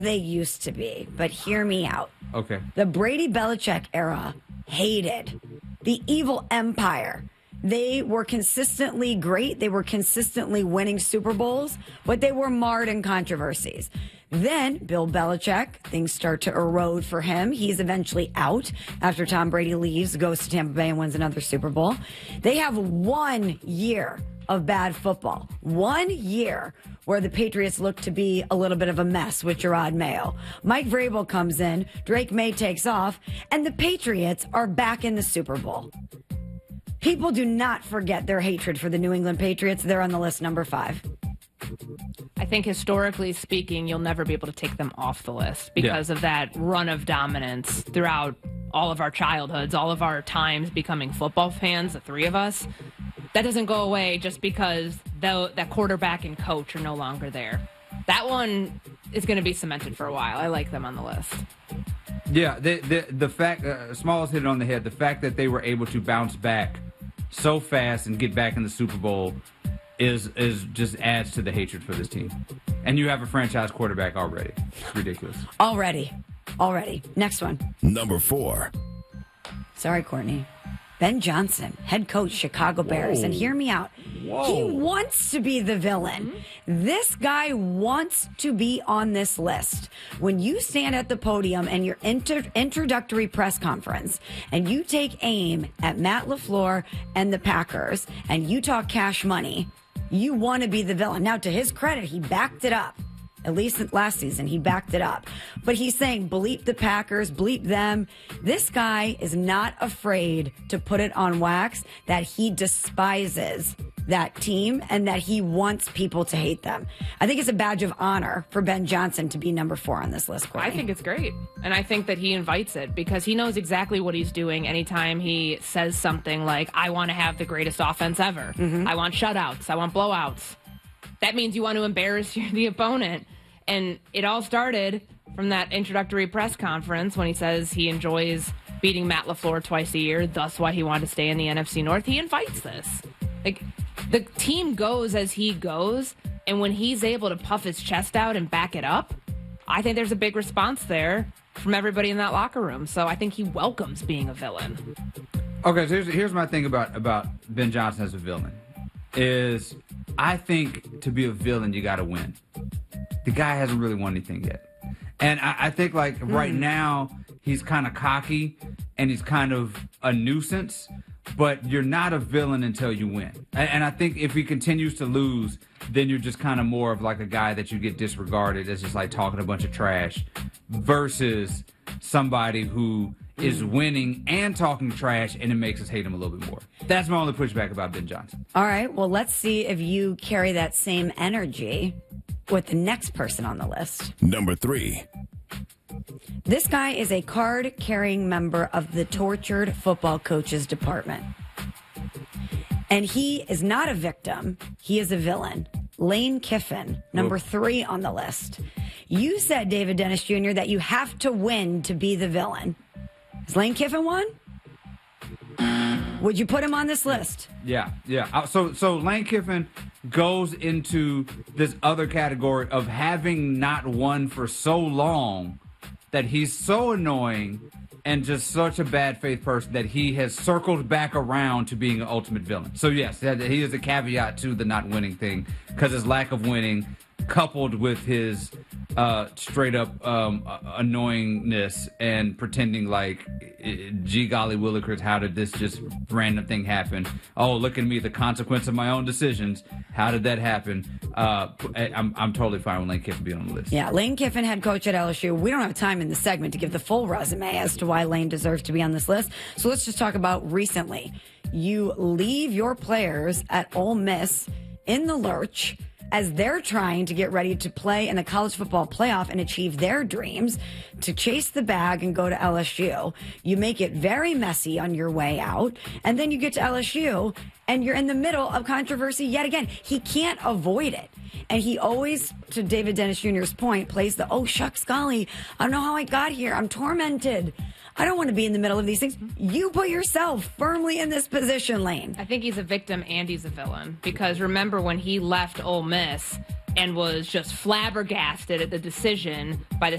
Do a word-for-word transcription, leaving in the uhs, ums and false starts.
they used to be, but hear me out. Okay. The Brady Belichick era hated the evil empire. They were consistently great. They were consistently winning Super Bowls, but they were marred in controversies. Then Bill Belichick, things start to erode for him. He's eventually out after Tom Brady leaves, goes to Tampa Bay and wins another Super Bowl. They have one year of bad football. One year where the Patriots look to be a little bit of a mess with Gerard Mayo. Mike Vrabel comes in, Drake May takes off, and the Patriots are back in the Super Bowl. People do not forget their hatred for the New England Patriots. They're on the list number five. I think historically speaking, you'll never be able to take them off the list because yeah. of that run of dominance throughout all of our childhoods, all of our times becoming football fans, the three of us. That doesn't go away just because the, that quarterback and coach are no longer there. That one is going to be cemented for a while. I like them on the list. Yeah, the the, the fact, uh, Smalls hit it on the head, the fact that they were able to bounce back so fast and get back in the Super Bowl is is just adds to the hatred for this team. And you have a franchise quarterback already. It's ridiculous. Already. Already. Next one. Number four. Sorry, Courtney. Ben Johnson, head coach, Chicago Bears. Whoa. And hear me out. Whoa. He wants to be the villain. Mm-hmm. This guy wants to be on this list. When you stand at the podium and your inter- introductory press conference and you take aim at Matt LaFleur and the Packers and you talk cash money, you want to be the villain. Now, to his credit, he backed it up. At least last season, he backed it up. But he's saying, bleep the Packers, bleep them. This guy is not afraid to put it on wax that he despises that team and that he wants people to hate them. I think it's a badge of honor for Ben Johnson to be number four on this list, Courtney. I think it's great. And I think that he invites it because he knows exactly what he's doing anytime he says something like, I want to have the greatest offense ever. Mm-hmm. I want shutouts. I want blowouts. That means you want to embarrass the opponent. And it all started from that introductory press conference when he says he enjoys beating Matt LaFleur twice a year, thus why he wanted to stay in the N F C North. He invites this. Like, the team goes as he goes, and when he's able to puff his chest out and back it up, I think there's a big response there from everybody in that locker room. So I think he welcomes being a villain. Okay, so here's, here's my thing about, about Ben Johnson as a villain, is I think to be a villain, you got to win. The guy hasn't really won anything yet. And I, I think, like, mm. right now, he's kind of cocky and he's kind of a nuisance, but you're not a villain until you win. And, and I think if he continues to lose, then you're just kind of more of like a guy that you get disregarded as just like talking a bunch of trash versus somebody who is winning and talking trash, and it makes us hate him a little bit more. That's my only pushback about Ben Johnson. All right, well, let's see if you carry that same energy with the next person on the list. Number three. This guy is a card-carrying member of the tortured football coaches department. And he is not a victim. He is a villain. Lane Kiffin, number Whoop. three on the list. You said, David Dennis Junior, that you have to win to be the villain. Is Lane Kiffin one? Would you put him on this list? Yeah, yeah. Uh, So, so Lane Kiffin goes into this other category of having not won for so long that he's so annoying and just such a bad faith person that he has circled back around to being an ultimate villain. So, yes, that, he is a caveat to the not winning thing because his lack of winning coupled with his uh, straight up um, annoyingness and pretending like, gee golly willikers, how did this just random thing happen? Oh, look at me, the consequence of my own decisions. How did that happen? Uh, I'm, I'm totally fine with Lane Kiffin being on the list. Yeah, Lane Kiffin, head coach at L S U. We don't have time in the segment to give the full resume as to why Lane deserves to be on this list. So let's just talk about recently. You leave your players at Ole Miss in the lurch as they're trying to get ready to play in the college football playoff and achieve their dreams to chase the bag and go to L S U. You make it very messy on your way out, and then you get to L S U, and you're in the middle of controversy yet again. He can't avoid it. And he always, to David Dennis Junior's point, plays the, oh, shucks, golly, I don't know how I got here. I'm tormented. I don't want to be in the middle of these things. You put yourself firmly in this position, Lane. I think he's a victim and he's a villain. Because remember when he left Ole Miss, and was just flabbergasted at the decision by the